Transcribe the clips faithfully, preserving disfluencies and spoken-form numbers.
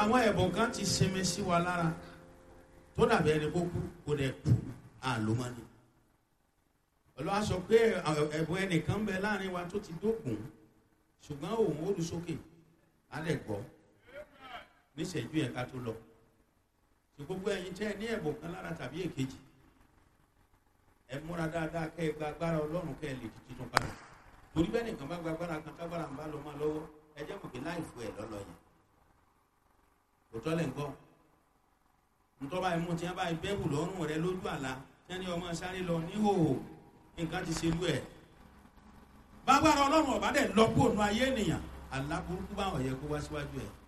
àwọn ẹ̀bùn kan ti sinmi sí wa lára tó dàbí ẹni kó kú kó dẹ̀ kú àlómọ́ni. Olúwa sọ pé ẹ̀bùn ẹnìkan bẹ láàrin wa tó ti dógùn ṣùgbọ́n òun ó lu sókè á lẹ̀ gbọ́ níṣẹ́jú yẹn ká tó lọ. Ṣé gbogbo ẹ̀yin tẹ́ ẹ ní ẹ̀bùn kan lára tàbí èkejì ẹ múra dáadáa kẹ́ ẹ gba agbára Ọlọ́run kẹ́ ẹ lè di títún padà. Torí bẹ́ẹ̀ nìkan bá gba agbára kan tágbára ń bá lọ máa lọ́wọ́ ẹ jẹ́ mọ̀ pé láì fún ẹ lọ́lọ́ yẹn. Òtọ́ lẹ̀ ń gbọ́. Ntọ́ba ẹ̀mú tí wọ́n bá bẹ́ẹ̀bù lọ́rùn rẹ lójú àlá tí wọ́n ní ọmọ sáré lọ níhòòhò nǹkan ti ṣe lú ẹ̀. Bágbára Ọlọ́run ọ̀bá dẹ̀ lọ kó ònú ayé ènìyàn àlá burúkú báwọn yẹ kó wá síwájú ẹ̀.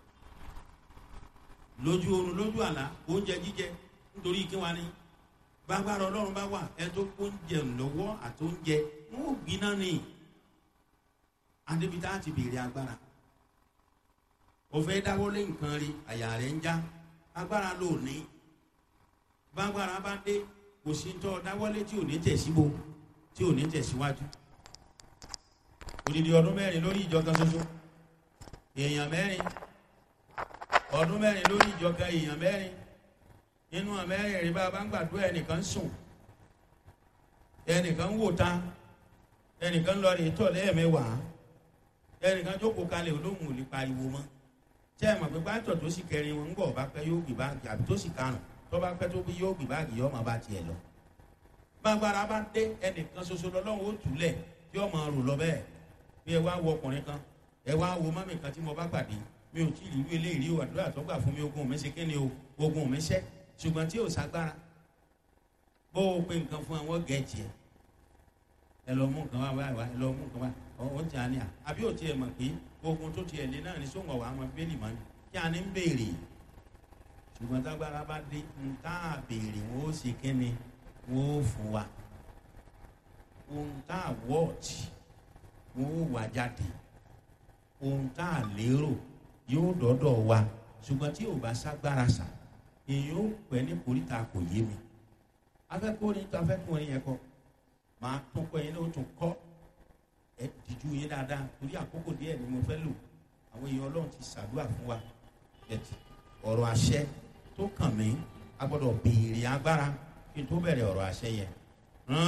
Lójú oorun lójú àlá oúnjẹ jíjẹ nítorí kí wọ́n ní bágbára Ọlọ́run bá wà ẹ tó kó oúnjẹ lọ́wọ́ àti oúnjẹ wọn ò gbiná ni. Adébítà ti béèrè agbára. Ó fẹ́ dáwọ́lé nǹkan rí àyà rẹ̀ ń já agbára ló ní. Bágbára bá dé kò sí tọ́ dáwọ́lé tí ò ní tẹ̀síbo tí ò ní tẹ̀síwájú. Odidi ọdún mẹ́rin lórí ìjọ kan ṣoṣo èèyàn mẹ́rin ọdún mẹ́rin lórí ìjọ kan èèyàn mẹ́rin nínú àmẹ́rin rí bá a bá ń gbàdúrà ẹnìkan sùn ẹnìkan wò ta ẹnìkan lọ rí tọ̀ lẹ́ẹ̀mẹ́wàá ẹnìkan jókòó kalẹ̀ olóhùn ò lè pariwo mọ́. Tẹ́ ẹ mọ̀ pé pátọ̀ tó sì kẹrin wọn ń bọ̀ bá pẹ́ yóò gbé báàgì àbí tó sì karùn tó bá pẹ́ tó bí yóò gbé báàgì yóò máa bá tiẹ̀ lọ. Bágbára bá dé ẹnìkan ṣoṣo lọ́lọ́run ó túlẹ̀ tí ó máa rò lọ bẹ́ẹ̀. Bí ẹ wá wo ọkùnrin kan ẹ wá wo mọ́mì kan tí mo bá pàdé mi ò tí ì rí irú eléyìí rí o àdúrà tó gbà fún mi ogun mi ṣe kí ni o ogun mi ṣẹ́ ṣùgbọ́n tí ò ságbára bó o pe nǹkan fún àwọn gẹ̀ẹ́jì ẹ ẹ lọ mú nǹkan wá wá ẹ lọ mú nǹkan wá ọ̀hún tí a ní à àbí ò tiẹ̀ mọ̀ pé ogun tó tiẹ̀ lé náà ní sóńgọ̀ wà á mọ bẹ́ẹ̀lì mọ́ ni kí a ní ń béèrè ṣùgbọ́n tágbára bá dé ń tá a béèrè wọ́n ó ṣe kí ni wọ́n ó fún wa ohun tá a wọ́ọ̀tì wọ́n ó wà jáde ohun tá a lérò yóò dọ́dọ̀ wa ṣùgbọ́n tí ò bá ságbára sà èyí ó pẹ́ ní koríta kò yé mi afẹ́kùnrin tó afẹ́kùnrin yẹn kọ́ máa tún kọ́ yẹn ní o tún kọ́ ẹ dìjú yín dáadáa torí àkókò díẹ̀ ni mo fẹ́ lò àwọn èèyàn Ọlọ́run ti ṣàdúrà fún wa ẹ̀tì ọ̀rọ̀ àṣẹ tó kàn mí a gbọ́dọ̀ béèrè agbára kí n tó bẹ̀rẹ̀ ọ̀rọ̀ àṣẹ yẹn